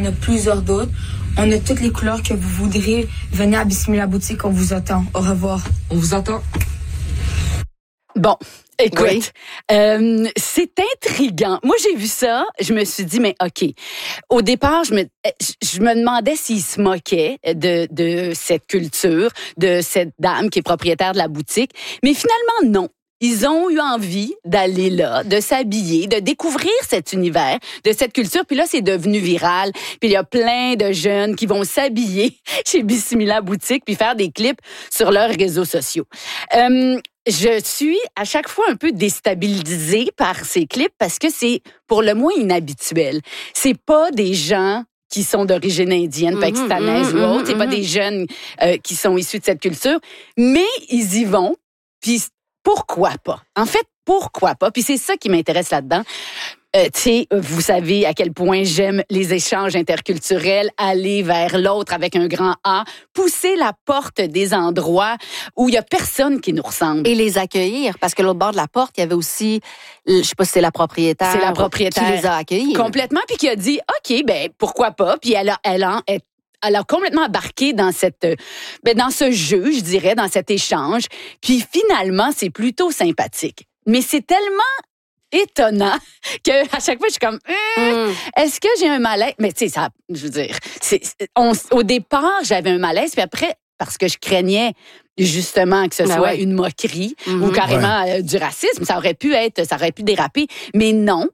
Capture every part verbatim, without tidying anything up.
en a plusieurs d'autres. On a toutes les couleurs que vous voudrez. Venez à Bismillah Boutique, on vous attend. Au revoir. On vous attend. Bon, écoute, Oui. euh, c'est intriguant. Moi, j'ai vu ça, je me suis dit, mais OK. Au départ, je me, je me demandais s'ils se moquaient de, de cette culture, de cette dame qui est propriétaire de la boutique. Mais finalement, non. Ils ont eu envie d'aller là, de s'habiller, de découvrir cet univers, de cette culture. Puis là, c'est devenu viral. Puis il y a plein de jeunes qui vont s'habiller chez Bismillah Boutique puis faire des clips sur leurs réseaux sociaux. Euh, je suis à chaque fois un peu déstabilisée par ces clips parce que c'est pour le moins inhabituel. C'est pas des gens qui sont d'origine indienne, pakistanaise mmh, ou autre. mmh, C'est pas mmh. des jeunes euh, qui sont issus de cette culture. Mais ils y vont. Puis pourquoi pas? En fait, pourquoi pas? Puis c'est ça qui m'intéresse là-dedans. Euh, tu sais, vous savez à quel point j'aime les échanges interculturels, aller vers l'autre avec un grand A, pousser la porte des endroits où il y a personne qui nous ressemble. Et les accueillir, parce que l'autre bord de la porte, il y avait aussi, je sais pas si c'est la propriétaire, C'est la propriétaire. qui les a accueillis. Complètement, puis qui a dit, OK, ben pourquoi pas? Puis elle a, elle a, elle, elle a complètement embarqué dans cette, ben, dans ce jeu, je dirais, dans cet échange. Puis finalement, c'est plutôt sympathique. Mais c'est tellement étonnant que à chaque fois je suis comme hum, Mm. est-ce que j'ai un malaise, mais tu sais ça, je veux dire c'est, on, au départ j'avais un malaise puis après parce que je craignais justement que ce Ben soit ouais. une moquerie Mhm. ou carrément euh, du racisme, ça aurait pu être, ça aurait pu déraper, mais non.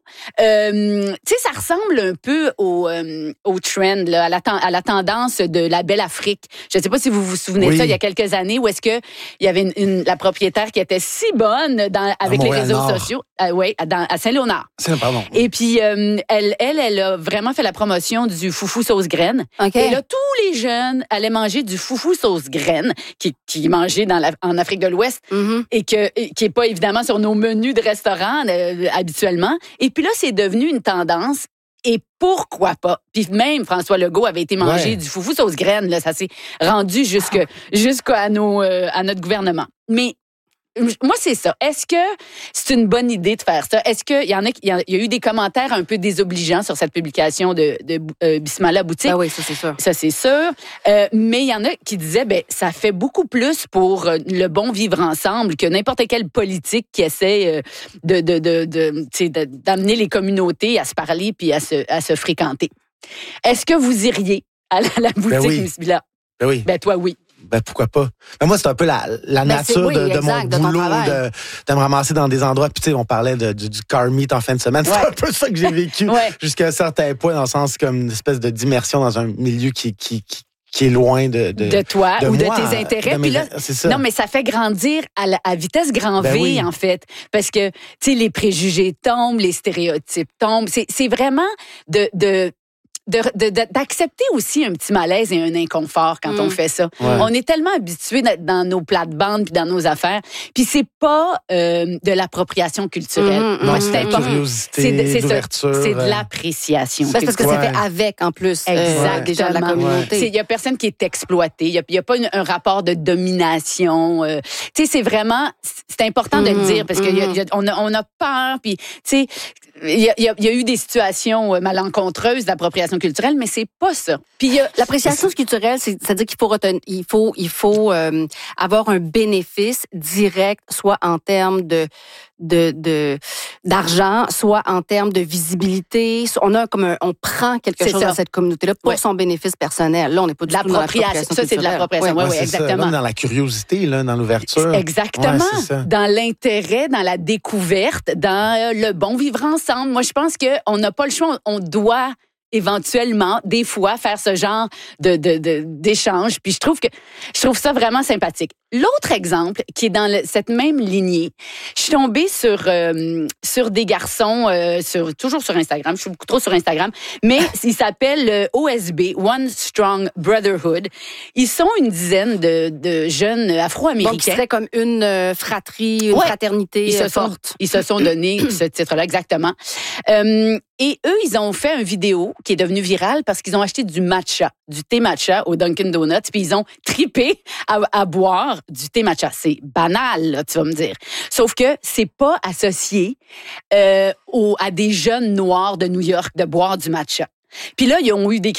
Euh, tu sais, ça ressemble un peu au, euh, au trend, là, à, la ten- à la tendance de la Belle Afrique. Je ne sais pas si vous vous souvenez Oui. de ça, il y a quelques années, où est-ce que il y avait une, une- la propriétaire qui était si bonne dans, avec les réseaux Montréal-Nord. sociaux, euh, oui, dans, à Saint-Léonard. C'est, pardon. Et puis, euh, elle, elle, elle a vraiment fait la promotion du foufou sauce graine. OK. Et là, tous les jeunes allaient manger du foufou sauce graine, qui, qui est mangé dans la, en Afrique de l'Ouest, Mhm. et que, et qui est pas évidemment sur nos menus de restaurant euh, habituellement. Et puis là, c'est devenu une tendance. Et pourquoi pas? Puis même François Legault avait été manger Ouais. du foufou sauce graine. Là, ça s'est rendu jusque, jusqu'à nos, euh, à notre gouvernement. Mais moi, c'est ça. Est-ce que c'est une bonne idée de faire ça? Est-ce qu'il y en a, il y a, il y a eu des commentaires un peu désobligeants sur cette publication de, de euh, Bismillah Boutique? Ben oui, ça c'est sûr. Ça, c'est sûr. Euh, mais il y en a qui disaient, ben, ça fait beaucoup plus pour euh, le bon vivre ensemble que n'importe quelle politique qui essaie euh, de, de, de, de, tu sais, de- d'amener les communautés à se parler puis à se, à se fréquenter. Est-ce que vous iriez à la, la boutique oui. Bismillah? Ben oui. Ben, toi, oui. Ben pourquoi pas? Ben moi, c'est un peu la, la Ben, c'est- nature oui, de, de exact, de mon ton boulot, travail. de, de me ramasser dans des endroits. Puis tu sais, on parlait de, du, du car meet en fin de semaine. C'est Ouais. un peu ça que j'ai vécu Ouais. jusqu'à un certain point, dans le sens comme une espèce de d'immersion dans un milieu qui, qui, qui, qui est loin de... De, De toi de ou de moi, tes intérêts. de mes- Puis là, c'est ça. non, mais ça fait grandir à, la- à vitesse grand Ben V, oui. en fait. Parce que, tu sais, les préjugés tombent, les stéréotypes tombent. C'est, c'est vraiment de... de De, de- de- d'accepter aussi un petit malaise et un inconfort quand Mm. on fait ça. Ouais. On est tellement habitués d'être dans nos plates-bandes puis dans nos affaires. Puis c'est pas euh, de l'appropriation culturelle. Mhm, Moi, mhm. c'est de important. curiosité, C'est de- c'est ça. d'ouverture. C'est de euh, l'appréciation Ben, c'est parce que culturelle. c'était Ouais. avec, en plus, euh, Exactement. des gens de la communauté. Il y a personne qui est exploité. Il y a, y a pas une- un rapport de domination. Euh, tu sais, c'est vraiment, c'est important de le Mhm, dire parce qu'on mhm. on a, on a peur. Puis, tu sais, il y a, y a- y a eu des situations euh, malencontreuses d'appropriation culturelle, mais c'est pas ça. Puis il y a, L'appréciation culturelle, c'est- c'est-à-dire qu'il faut retenir, il faut, il faut euh, avoir un bénéfice direct, soit en termes de de de d'argent, soit en termes de visibilité. On a comme un, on prend quelque C'est chose ça. dans cette communauté-là pour Ouais. son bénéfice personnel. Là, on n'est pas De du tout dans l'appropriation. l'appropriation Ça, c'est de culturelle. l'appropriation. Ouais. Ouais, ouais, ouais, c'est ça. exactement. Même dans la curiosité, là, dans l'ouverture. Exactement. Ouais, c'est ça. Dans l'intérêt, dans la découverte, dans euh, le bon vivre ensemble. Moi, je pense qu'on n'a pas le choix. On on doit éventuellement, des fois, faire ce genre de, de, de, d'échange. Puis je trouve que je trouve ça vraiment sympathique. L'autre exemple, qui est dans le- cette même lignée, je suis tombée sur euh, sur des garçons, euh, sur toujours sur Instagram. Je suis beaucoup trop sur Instagram, mais ils s'appellent euh, O S B, One Strong Brotherhood. Ils sont une dizaine de, de jeunes Donc, Afro-Américains. ce serait comme une euh, fratrie, une Ouais. fraternité Ils se euh, sont, forte. ils se sont donné ce titre-là, exactement. Euh, et eux, ils ont fait une vidéo qui est devenue virale parce qu'ils ont acheté du matcha, du thé matcha au Dunkin' Donuts, puis ils ont tripé à, à boire du thé matcha. C'est banal, là, tu vas me dire. Sauf que c'est pas associé euh, au, à des jeunes noirs de New York de boire du matcha. Puis là, ils ont eu des,